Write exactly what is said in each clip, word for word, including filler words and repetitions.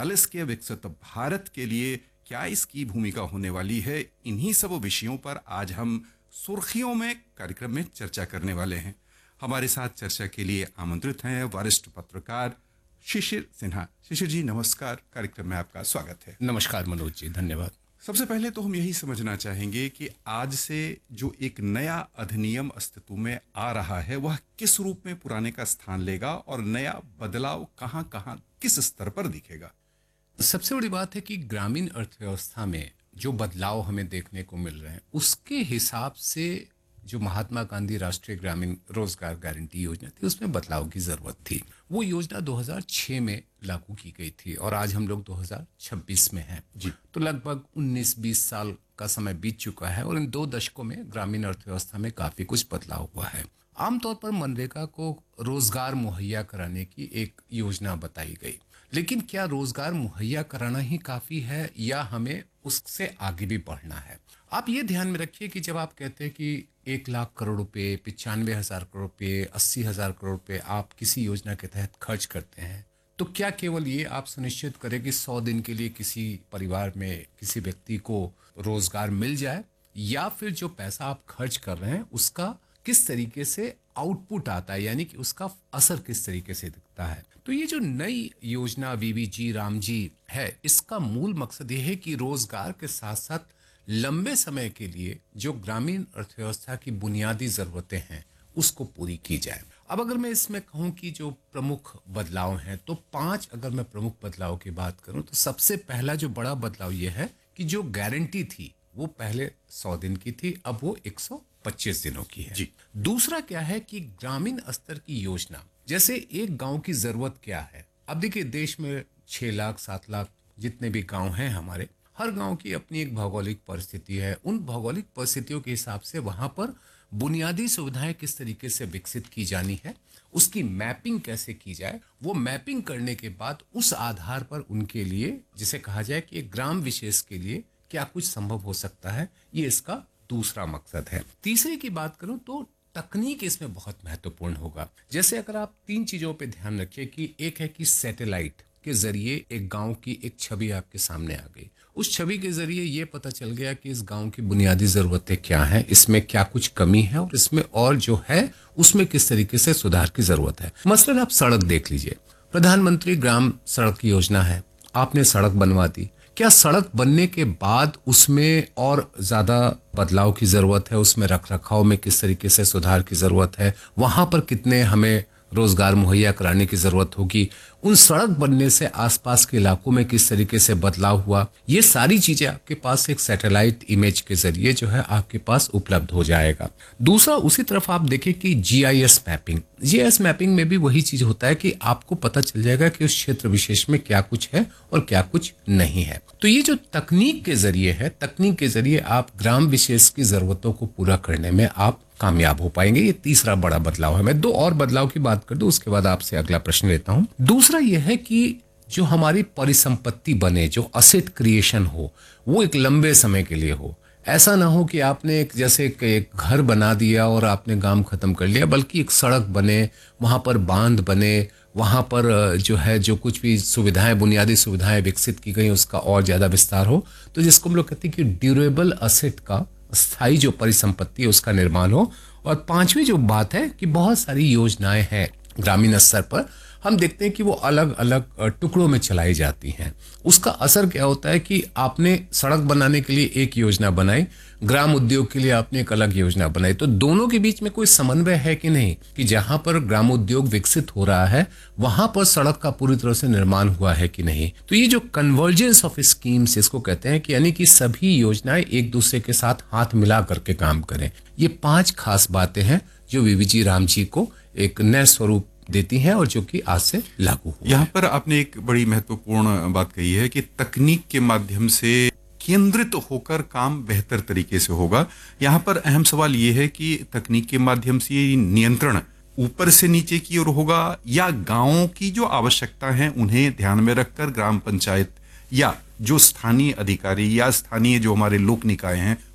सैंतालीस के विकसित भारत के लिए क्या इसकी भूमिका होने वाली है, इन्हीं सब विषयों पर आज हम सुर्खियों में कार्यक्रम में चर्चा करने वाले हैं। हमारे साथ चर्चा के लिए आमंत्रित हैं वरिष्ठ पत्रकार शिशिर सिन्हा। शिशिर जी नमस्कार, कार्यक्रम में आपका स्वागत है। नमस्कार मनोज जी, धन्यवाद। सबसे पहले तो हम यही समझना चाहेंगे कि आज से जो एक नया अधिनियम अस्तित्व में आ रहा है वह किस रूप में पुराने का स्थान लेगा और नया बदलाव कहां कहां किस स्तर पर दिखेगा। सबसे बड़ी बात है कि ग्रामीण अर्थव्यवस्था में जो बदलाव हमें देखने को मिल रहे हैं उसके हिसाब से जो महात्मा गांधी राष्ट्रीय ग्रामीण रोजगार गारंटी योजना थी उसमें बदलाव की जरूरत थी। वो योजना दो हज़ार छह में लागू की गई थी और आज हम लोग दो हज़ार छब्बीस में हैं जी। तो लगभग उन्नीस बीस साल का समय बीत चुका है और इन दो दशकों में ग्रामीण अर्थव्यवस्था में काफी कुछ बदलाव हुआ है। आमतौर पर मनरेगा को रोजगार मुहैया कराने की एक योजना बताई गई, लेकिन क्या रोजगार मुहैया कराना ही काफी है या हमें उससे आगे भी बढ़ना है। आप ये ध्यान में रखिए कि जब आप कहते हैं कि एक लाख करोड़ रुपए, पिचानवे हजार करोड़ रुपए, अस्सी हजार करोड़ रुपए आप किसी योजना के तहत खर्च करते हैं, तो क्या केवल ये आप सुनिश्चित करें कि सौ दिन के लिए किसी परिवार में किसी व्यक्ति को रोजगार मिल जाए, या फिर जो पैसा आप खर्च कर रहे हैं उसका किस तरीके से आउटपुट आता है, यानी कि उसका असर किस तरीके से दिखता है। तो ये जो नई योजना वीबीजी रामजी है, इसका मूल मकसद ये है कि रोजगार के साथ साथ लंबे समय के लिए जो ग्रामीण अर्थव्यवस्था की बुनियादी जरूरतें हैं उसको पूरी की जाए। अब अगर मैं इसमें कहूं कि जो प्रमुख बदलाव हैं, तो पांच अगर मैं प्रमुख बदलाव की बात करूं तो सबसे पहला जो बड़ा बदलाव ये है कि जो गारंटी थी वो पहले सौ दिन की थी, अब वो एक सौ पच्चीस दिनों की है जी। दूसरा क्या है कि ग्रामीण स्तर की योजना, जैसे एक गांव की जरूरत क्या है। अब देखिए देश में छह लाख सात लाख जितने भी गांव हैं हमारे, हर गांव की अपनी एक भौगोलिक परिस्थिति है। उन भौगोलिक परिस्थितियों के हिसाब से वहां पर बुनियादी सुविधाएं किस तरीके से विकसित की जानी है, उसकी मैपिंग कैसे की जाए। वो मैपिंग करने के बाद उस आधार पर उनके लिए, जिसे कहा जाए कि एक ग्राम विशेष के लिए क्या कुछ संभव हो सकता है, ये इसका दूसरा मकसद है। तीसरे की बात करूं तो तकनीक इसमें बहुत महत्वपूर्ण होगा। जैसे अगर आप तीन चीजों पे ध्यान रखिए कि एक है कि सैटेलाइट के जरिए एक गांव की एक छवि आपके सामने आ गई। उस छवि के जरिए ये पता चल गया कि इस गांव की बुनियादी जरूरतें क्या हैं, इसमें क्या कुछ कमी है और इसमें और जो है उसमें किस तरीके से सुधार की जरूरत है। मसलन आप सड़क देख लीजिए, प्रधानमंत्री ग्राम सड़क योजना है, आपने सड़क बनवा दी, क्या सड़क बनने के बाद उसमें और ज्यादा बदलाव की जरूरत है, उसमें रख रखाव में किस तरीके से सुधार की जरूरत है, वहां पर कितने हमें रोजगार मुहैया कराने की जरूरत होगी, उन सड़क बनने से आसपास के इलाकों में किस तरीके से बदलाव हुआ, ये सारी चीजें आपके पास एक सैटेलाइट इमेज के जरिए जो है आपके पास उपलब्ध हो जाएगा। दूसरा, उसी तरफ आप देखें कि जीआईएस मैपिंग, जीआईएस मैपिंग में भी वही चीज होता है कि आपको पता चल जाएगा कि उस क्षेत्र विशेष में क्या कुछ है और क्या कुछ नहीं है। तो ये जो तकनीक के जरिए है, तकनीक के जरिए आप ग्राम विशेष की जरूरतों को पूरा करने में आप कामयाब हो पाएंगे। ये तीसरा बड़ा बदलाव है। मैं दो और बदलाव की बात कर दूं, उसके बाद आपसे अगला प्रश्न लेता हूं। दूसरा यह है कि जो हमारी परिसंपत्ति बने, जो असेट क्रिएशन हो, वो एक लंबे समय के लिए हो। ऐसा ना हो कि आपने एक जैसे एक घर बना दिया और आपने काम खत्म कर लिया, बल्कि एक सड़क बने, वहां पर बांध बने, वहां पर जो है जो कुछ भी सुविधाएं, बुनियादी सुविधाएं विकसित की गई उसका और ज्यादा विस्तार हो। तो जिसको हम लोग कहते हैं कि ड्यूरेबल असेट का, स्थायी जो परिसंपत्ति है उसका निर्माण हो। और पांचवी जो बात है कि बहुत सारी योजनाएं हैं ग्रामीण स्तर पर, हम देखते हैं कि वो अलग अलग टुकड़ों में चलाई जाती हैं। उसका असर क्या होता है कि आपने सड़क बनाने के लिए एक योजना बनाई, ग्राम उद्योग के लिए आपने एक अलग योजना बनाई, तो दोनों के बीच में कोई समन्वय है कि नहीं, कि जहां पर ग्राम उद्योग विकसित हो रहा है वहां पर सड़क का पूरी तरह से निर्माण हुआ है कि नहीं। तो ये जो कन्वर्जेंस ऑफ स्कीम्स इसको कहते हैं कि यानी कि सभी योजनाएं एक दूसरे के साथ हाथ मिला करके काम करें। ये पांच खास बातें हैं जो वीबीजी रामजी को एक नए स्वरूप देती हैं और जो कि आज से लागू हुआ। यहाँ पर आपने एक बड़ी महत्वपूर्ण बात कही है कि तकनीक के माध्यम से केंद्रित होकर काम बेहतर तरीके से होगा। यहाँ पर अहम सवाल ये है कि तकनीक के माध्यम से नियंत्रण ऊपर से नीचे की ओर होगा या गांवों की जो आवश्यकता है उन्हें ध्यान में रखकर ग्राम पंचायत या जो स्थानीय अधिकारी या स्थानीय जो हमारे लोक निकाय हैं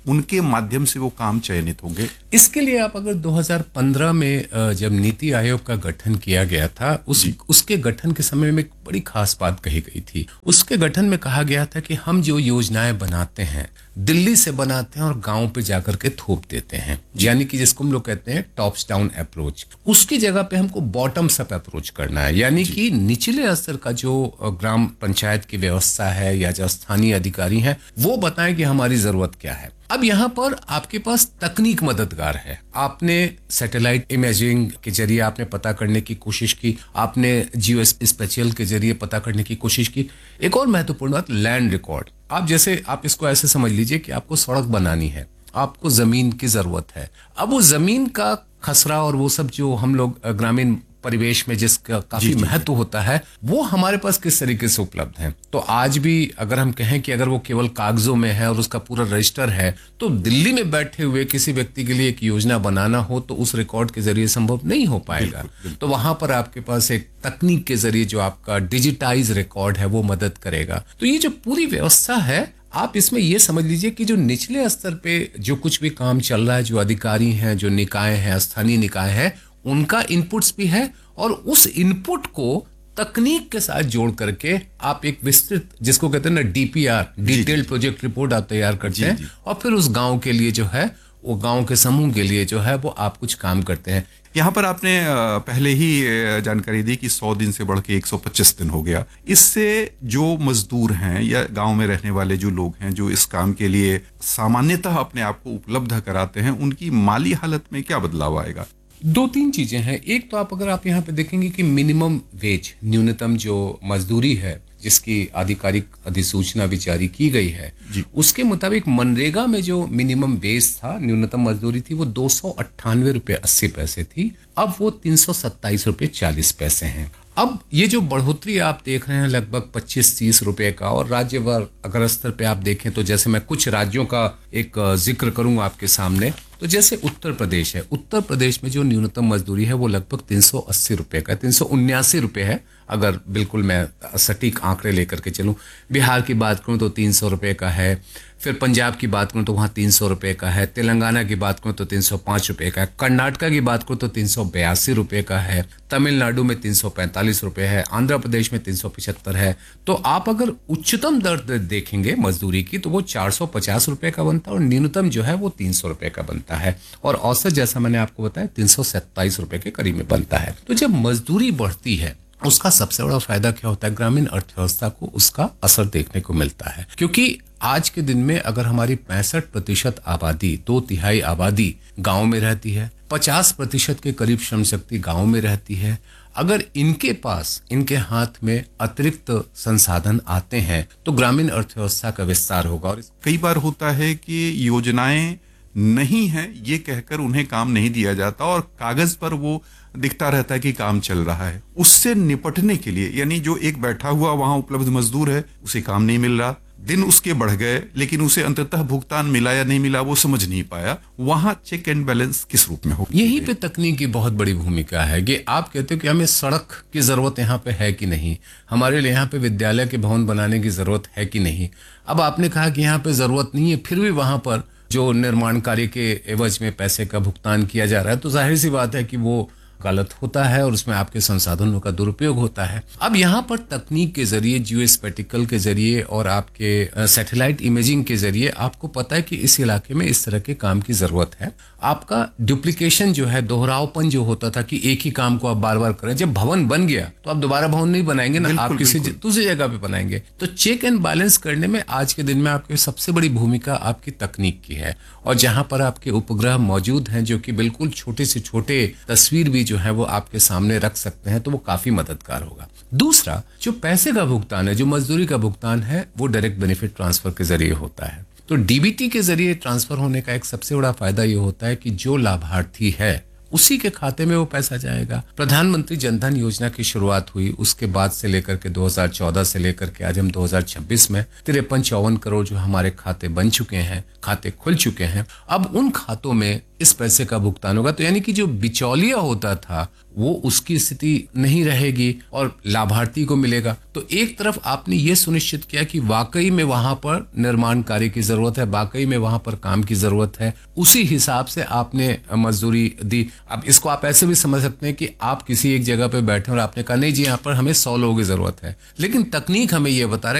उनके माध्यम से वो काम चयनित होंगे? इसके लिए आप अगर दो हज़ार पंद्रह में जब नीति आयोग का गठन किया गया था, उस उसके गठन के समय में एक बड़ी खास बात कही गई थी। उसके गठन में कहा गया था कि हम जो योजनाएं बनाते हैं दिल्ली से बनाते हैं और गांव पे जाकर के थोप देते हैं, यानी कि जिसको हम लोग कहते हैं टॉप्स डाउन अप्रोच। उसकी जगह पे हमको बॉटम्स अप अप्रोच करना है, यानी कि निचले स्तर का जो ग्राम पंचायत की व्यवस्था है या जो स्थानीय अधिकारी हैं वो बताएं कि हमारी जरूरत क्या है। अब यहाँ पर आपके पास तकनीक मददगार है। आपने सैटेलाइट इमेजिंग के जरिए आपने पता करने की कोशिश की, आपने जियो स्पेशियल के जरिए पता करने की कोशिश की। एक और महत्वपूर्ण बात, लैंड रिकॉर्ड। आप जैसे आप इसको ऐसे समझ लीजिए कि आपको सड़क बनानी है, आपको जमीन की जरूरत है। अब वो जमीन का खसरा और वो सब जो हम लोग ग्रामीण परिवेश में जिसका काफी महत्व होता है, वो हमारे पास किस तरीके से उपलब्ध है। तो आज भी अगर हम कहें कि अगर वो केवल कागजों में है और उसका पूरा रजिस्टर है, तो दिल्ली में बैठे हुए किसी व्यक्ति के लिए एक योजना बनाना हो तो उस रिकॉर्ड के जरिए संभव नहीं हो पाएगा। तो वहां पर आपके पास एक तकनीक के जरिए जो आपका डिजिटाइज रिकॉर्ड है वो मदद करेगा। तो ये जो पूरी व्यवस्था है, आप इसमें ये समझ लीजिए कि जो निचले स्तर पे जो कुछ भी काम चल रहा है, जो अधिकारी हैं, जो निकाय हैं, स्थानीय निकाय है, उनका इनपुट्स भी है और उस इनपुट को तकनीक के साथ जोड़ करके आप एक विस्तृत, जिसको कहते हैं ना डीपीआर, डिटेल्ड प्रोजेक्ट रिपोर्ट आप तैयार करते हैं और फिर उस गांव के लिए जो है, वो गांव के समूह के लिए जो है वो आप कुछ काम करते हैं। यहाँ पर आपने पहले ही जानकारी दी कि सौ दिन से बढ़ के एक सौ पच्चीस दिन हो गया। इससे जो मजदूर हैं या गांव में रहने वाले जो लोग हैं जो इस काम के लिए सामान्यतः अपने आप को उपलब्ध कराते हैं, उनकी माली हालत में क्या बदलाव आएगा? दो तीन चीजें हैं। एक तो आप अगर आप यहाँ पे देखेंगे कि मिनिमम वेज, न्यूनतम जो मजदूरी है जिसकी आधिकारिक अधिसूचना भी जारी की गई है, उसके मुताबिक मनरेगा में जो मिनिमम वेज था, न्यूनतम मजदूरी थी, वो दो सौ अट्ठानवे रुपये अस्सी पैसे थी। अब वो तीन सौ सत्ताईस रुपये चालीस पैसे हैं। अब ये जो बढ़ोतरी आप देख रहे हैं लगभग पच्चीस तीस रुपए का, और राज्यवार अगर स्तर पे आप देखें तो जैसे मैं कुछ राज्यों का एक जिक्र करूंगा आपके सामने, तो जैसे उत्तर प्रदेश है, उत्तर प्रदेश में जो न्यूनतम मजदूरी है वो लगभग तीन सौ अस्सी रुपए का, तीन सौ उन्यासी रुपए है अगर बिल्कुल मैं सटीक आंकड़े लेकर के चलूं। बिहार की बात करूं तो तीन सौ रुपए का है, फिर पंजाब की बात करूं तो वहां तीन सौ रुपए का है, तेलंगाना की बात करूं तो तीन सौ पांच रुपए का है, कर्नाटका की बात करूं तो तीन सौ बयासी रुपए का है, तमिलनाडु में तीन सौ पैंतालीस रुपए है, आंध्र प्रदेश में तीन सौ पिछहत्तर है। तो आप अगर उच्चतम दर देखेंगे मजदूरी की तो वो चार सौ पचास रुपए का बनता है और न्यूनतम जो है वो तीन सौ रुपए का बनता है, और औसत जैसा मैंने आपको बताया तीन सौ सत्ताईस रुपए के करीब में बनता है। तो जब मजदूरी बढ़ती है उसका सबसे बड़ा फायदा क्या होता है, ग्रामीण अर्थव्यवस्था को उसका असर देखने को मिलता है। क्योंकि आज के दिन में अगर हमारी पैंसठ प्रतिशत आबादी, दो तिहाई आबादी गांव में रहती है, पचास प्रतिशत के करीब श्रम शक्ति गांव में रहती है, अगर इनके पास, इनके हाथ में अतिरिक्त संसाधन आते हैं तो ग्रामीण अर्थव्यवस्था का विस्तार होगा। और कई बार होता है कि योजनाएं नहीं है ये कहकर उन्हें काम नहीं दिया जाता और कागज पर वो दिखता रहता है कि काम चल रहा है। उससे निपटने के लिए, यानी जो एक बैठा हुआ वहां उपलब्ध मजदूर है उसे काम नहीं मिल रहा, दिन उसके बढ़ गए लेकिन उसे अंततः भुगतान मिला या नहीं मिला वो समझ नहीं पाया, वहां चेक एंड बैलेंस किस रूप में हो? यहीं पे तकनीक की बहुत बड़ी भूमिका है कि आप कहते हो कि हमें सड़क की जरूरत यहाँ पे है कि नहीं, हमारे लिए यहाँ पे विद्यालय के भवन बनाने की जरूरत है कि नहीं। अब आपने कहा कि यहाँ पे जरूरत नहीं है, फिर भी वहां पर जो निर्माण कार्य के एवज में पैसे का भुगतान किया जा रहा है, तो जाहिर सी बात है कि वो गलत होता है और उसमें आपके संसाधनों का दुरुपयोग होता है। अब यहाँ पर तकनीक के जरिए, जियो स्पेटिकल के जरिए और आपके सैटेलाइट इमेजिंग के जरिए आपको पता है कि इस इलाके में इस तरह के काम की जरूरत है। आपका डुप्लीकेशन जो है, दोहरावपन जो होता था कि एक ही काम को आप बार बार करें, जब भवन बन गया तो आप दोबारा भवन नहीं बनाएंगे ना, आप किसी दूसरी जगह पे बनाएंगे। तो चेक एंड बैलेंस करने में आज के दिन में आपकी सबसे बड़ी भूमिका आपकी तकनीक की है, और जहां पर आपके उपग्रह मौजूद हैं जो कि बिल्कुल छोटे से छोटे तस्वीर भी जो है वो आपके सामने रख सकते हैं, तो वो काफी मददगार होगा। दूसरा, जो पैसे का भुगतान है, जो मजदूरी का भुगतान है, वो डायरेक्ट बेनिफिट ट्रांसफर के जरिए होता है। तो डीबीटी के जरिए ट्रांसफर होने का एक सबसे बड़ा फायदा ये होता है कि जो लाभार्थी है उसी के खाते में वो पैसा जाएगा। प्रधानमंत्री जनधन योजना की शुरुआत हुई, उसके बाद से लेकर के दो हज़ार चौदह से लेकर के आज हम दो हज़ार छब्बीस में तिरपन चौवन करोड़ जो हमारे खाते बन चुके हैं, खाते खुल चुके हैं। अब उन खातों में इस पैसे का भुगतान होगा। तो यानी कि जो बिचौलिया होता था वो उसकी स्थिति नहीं रहेगी और लाभार्थी को मिलेगा। तो एक तरफ आपने ये सुनिश्चित किया कि वाकई में वहां पर निर्माण कार्य की जरूरत है, वाकई में वहां पर काम की जरूरत है, उसी हिसाब से आपने मजदूरी दी। अब इसको आप ऐसे भी समझ सकते हैं कि आप किसी एक जगह पे बैठे और आपने कहा नहीं जी यहाँ पर हमें सौ लोगों की जरूरत है, लेकिन तकनीक हमें ये बता रहा है